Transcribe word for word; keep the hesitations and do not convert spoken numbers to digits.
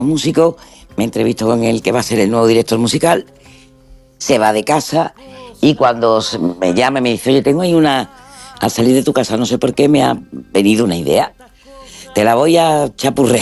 músico, me entrevisto con el que va a ser el nuevo director musical, se va de casa y cuando me llama me dice, oye, tengo ahí una... Al salir de tu casa, no sé por qué, me ha venido una idea. Te la voy a chapurrear.